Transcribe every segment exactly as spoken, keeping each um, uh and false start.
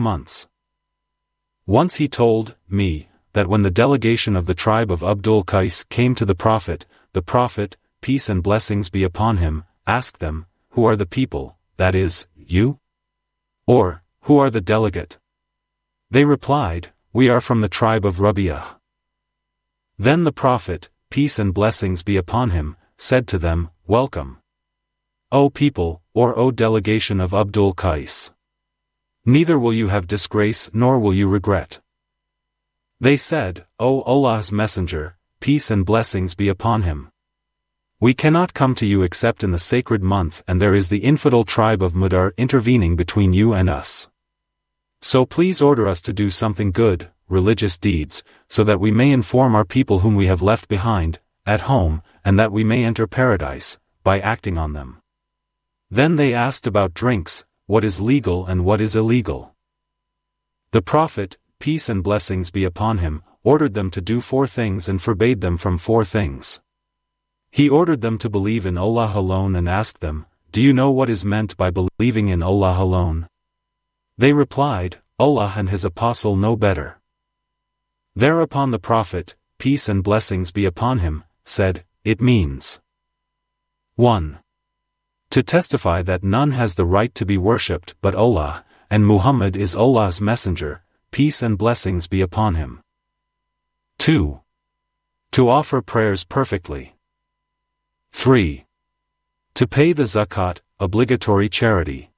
months. Once he told me that when the delegation of the tribe of Abdul Qais came to the Prophet, the Prophet, peace and blessings be upon him, asked them, "Who are the people, that is, you? Or, who are the delegate?" They replied, "We are from the tribe of Rabi'ah." Then the Prophet, peace and blessings be upon him, said to them, "Welcome, O people, or O delegation of Abdul Qais. Neither will you have disgrace nor will you regret." They said, "O Allah's Messenger, peace and blessings be upon him. We cannot come to you except in the sacred month, and there is the infidel tribe of Mudar intervening between you and us. So please order us to do something good, religious deeds, so that we may inform our people whom we have left behind, at home, and that we may enter paradise, by acting on them." Then they asked about drinks, what is legal and what is illegal. The Prophet, peace and blessings be upon him, ordered them to do four things and forbade them from four things. He ordered them to believe in Allah alone and asked them, "Do you know what is meant by believing in Allah alone?" They replied, "Allah and His Apostle know better." Thereupon the Prophet, peace and blessings be upon him, said, "It means one. To testify that none has the right to be worshipped but Allah, and Muhammad is Allah's messenger, peace and blessings be upon him. two. To offer prayers perfectly. three. To pay the zakat, obligatory charity.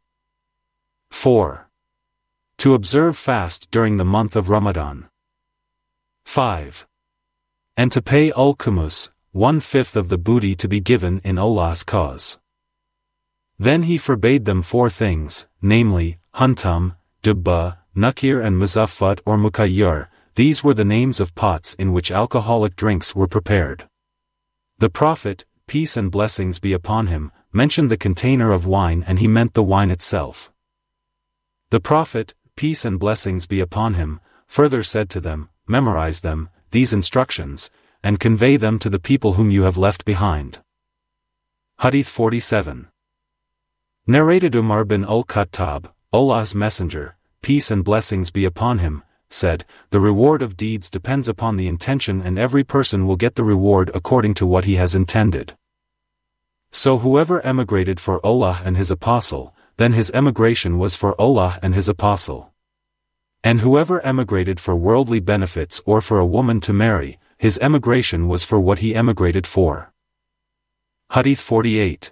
four. To observe fast during the month of Ramadan. five. And to pay al-Khumus, one-fifth of the booty to be given in Allah's cause. Then he forbade them four things, namely, Huntam, Dubba, Nakir and Muzaffat or Mukayyar. These were the names of pots in which alcoholic drinks were prepared. The Prophet, peace and blessings be upon him, mentioned the container of wine and he meant the wine itself. The Prophet, peace and blessings be upon him, further said to them, "Memorize them, these instructions, and convey them to the people whom you have left behind." Hadith forty-seven. Narrated Umar bin al-Khattab, Allah's Messenger, peace and blessings be upon him, said, "The reward of deeds depends upon the intention and every person will get the reward according to what he has intended. So whoever emigrated for Allah and His Apostle, then his emigration was for Allah and His Apostle. And whoever emigrated for worldly benefits or for a woman to marry, his emigration was for what he emigrated for." Hadith forty-eight.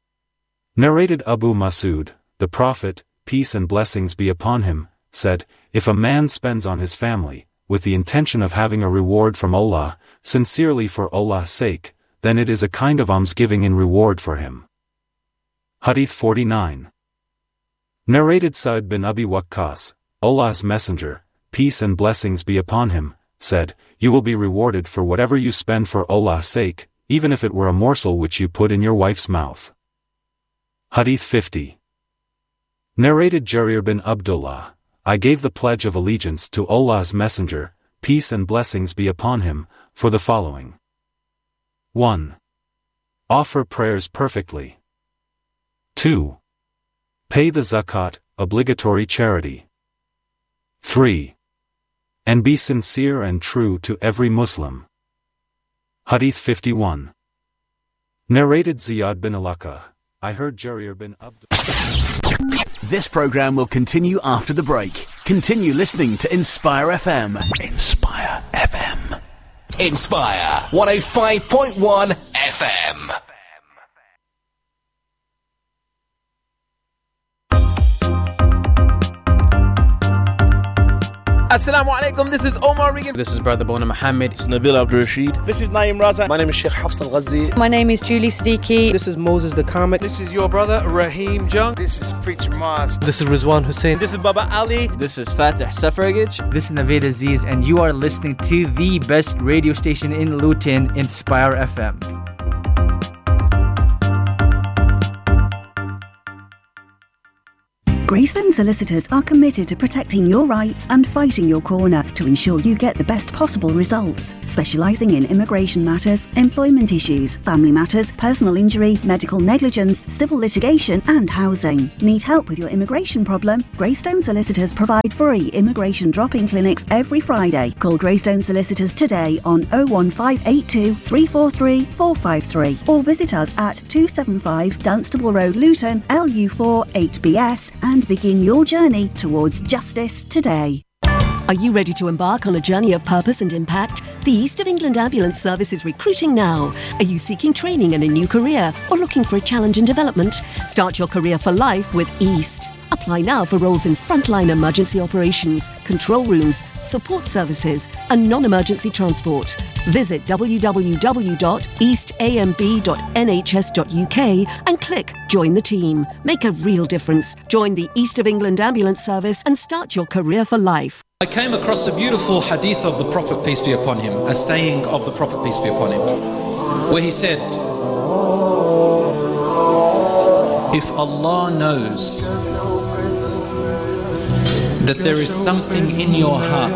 Narrated Abu Masud, the Prophet, peace and blessings be upon him, said, "If a man spends on his family, with the intention of having a reward from Allah, sincerely for Allah's sake, then it is a kind of almsgiving in reward for him." Hadith forty-nine. Narrated Sa'd bin Abi Waqqas, Allah's Messenger, peace and blessings be upon him, said, "You will be rewarded for whatever you spend for Allah's sake, even if it were a morsel which you put in your wife's mouth." Hadith fifty. Narrated Jarir bin Abdullah, I gave the pledge of allegiance to Allah's Messenger, peace and blessings be upon him, for the following. one. Offer prayers perfectly. two. Pay the zakat, obligatory charity. three. And be sincere and true to every Muslim. Hadith fifty-one. Narrated Ziyad bin Alaka, I heard Jarir bin Abdullah. This program will continue after the break. Continue listening to Inspire F M. Inspire F M. Inspire one oh five point one F M. Assalamu alaikum, this is Omar Regan. This is Brother Bona Muhammad. This is Nabil Abdul Rashid. This is Naeem Raza. My name is Sheikh Hafs Al-Ghazi. My name is Julie Siddiqui. This is Moses the Comic. This is your brother Raheem Jung. This is Preacher Mars. This is Rizwan Hussein. This is Baba Ali. This is Fatih Safaragij. This is Naveed Aziz, and you are listening to the best radio station in Luton, Inspire F M. Greystone Solicitors are committed to protecting your rights and fighting your corner to ensure you get the best possible results. Specialising in immigration matters, employment issues, family matters, personal injury, medical negligence, civil litigation and housing. Need help with your immigration problem? Greystone Solicitors provide free immigration drop-in clinics every Friday. Call Greystone Solicitors today on oh one five eight two, three four three, four five three or visit us at two seventy-five Dunstable Road, Luton, L U four eight B S and begin your journey towards justice today. Are you ready to embark on a journey of purpose and impact? The East of England Ambulance Service is recruiting now. Are you seeking training in a new career or looking for a challenge in development? Start your career for life with East. Apply now for roles in frontline emergency operations, control rooms, support services and non-emergency transport. Visit w w w dot east a m b dot n h s dot u k and click Join the Team. Make a real difference. Join the East of England Ambulance Service and start your career for life. I came across a beautiful hadith of the Prophet, peace be upon him, a saying of the Prophet, peace be upon him, where he said, if Allah knows that there is something in your heart,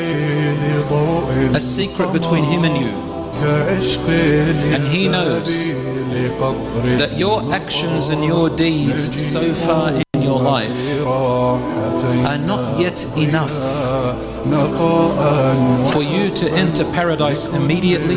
a secret between Him and you, and He knows that your actions and your deeds so far in your life are not yet enough for you to enter paradise immediately,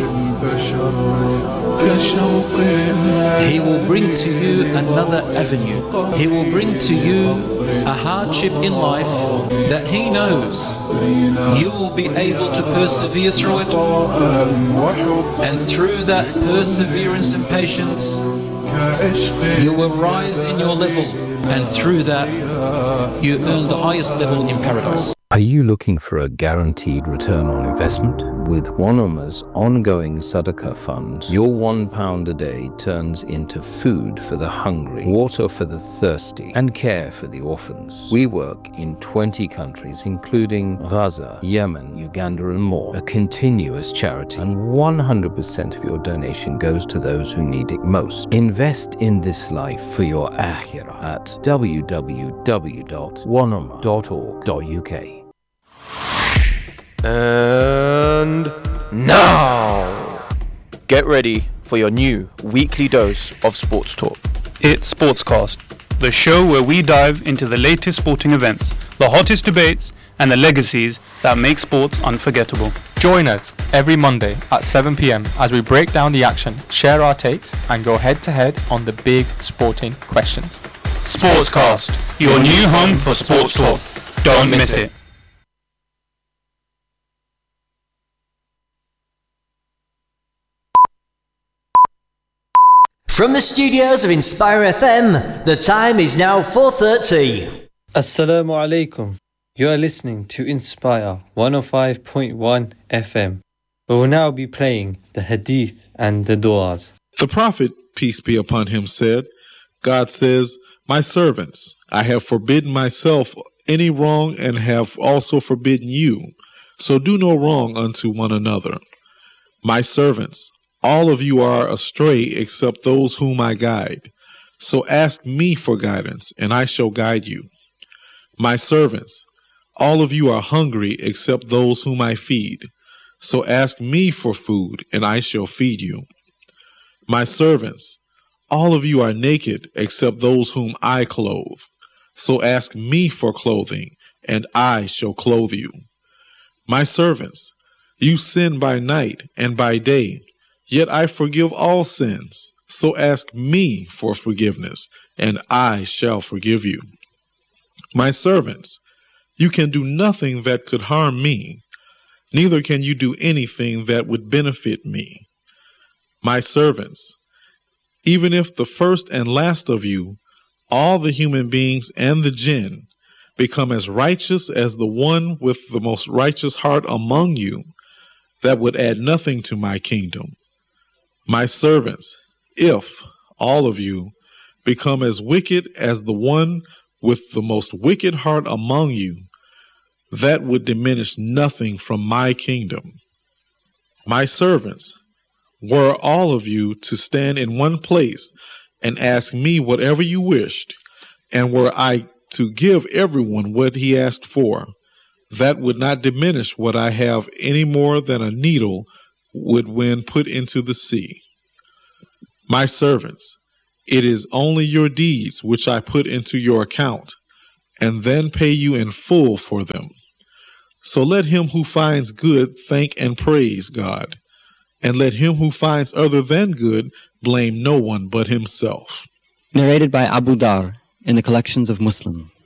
He will bring to you another avenue. He will bring to you a hardship in life that He knows you will be able to persevere through it, and through that perseverance and patience you will rise in your level, and through that you earn the highest level in paradise. Are you looking for a guaranteed return on investment? With Wanoma's ongoing Sadaqah fund, your one pound a day turns into food for the hungry, water for the thirsty, and care for the orphans. We work in twenty countries, including Gaza, Yemen, Uganda, and more. A continuous charity, and one hundred percent of your donation goes to those who need it most. Invest in this life for your akhirah at w w w dot wanoma dot org dot u k. And now, get ready for your new weekly dose of sports talk. It's Sportscast, the show where we dive into the latest sporting events, the hottest debates, and the legacies that make sports unforgettable. Join us every Monday at seven p m as we break down the action, share our takes, and go head to head on the big sporting questions. Sportscast, your new home for sports talk. Don't miss it. From the studios of Inspire F M, the time is now four thirty. Assalamu alaikum. You are listening to Inspire one oh five point one F M. We will now be playing the Hadith and the Du'as. The Prophet, peace be upon him, said, God says, my servants, I have forbidden myself any wrong and have also forbidden you, so do no wrong unto one another. My servants, all of you are astray except those whom I guide. So ask me for guidance, and I shall guide you. My servants, all of you are hungry except those whom I feed. So ask me for food, and I shall feed you. My servants, all of you are naked except those whom I clothe. So ask me for clothing, and I shall clothe you. My servants, you sin by night and by day, yet I forgive all sins. So ask me for forgiveness, and I shall forgive you. My servants, you can do nothing that could harm me, neither can you do anything that would benefit me. My servants, even if the first and last of you, all the human beings and the jinn, become as righteous as the one with the most righteous heart among you, that would add nothing to my kingdom. My servants, if all of you become as wicked as the one with the most wicked heart among you, that would diminish nothing from my kingdom. My servants, were all of you to stand in one place and ask me whatever you wished, and were I to give everyone what he asked for. That would not diminish what I have any more than a needle would when put into the sea. My servants, it is only your deeds which I put into your account, and then pay you in full for them. So let him who finds good thank and praise God, and let him who finds other than good blame no one but himself. Narrated by Abu Dar in the collections of Muslim.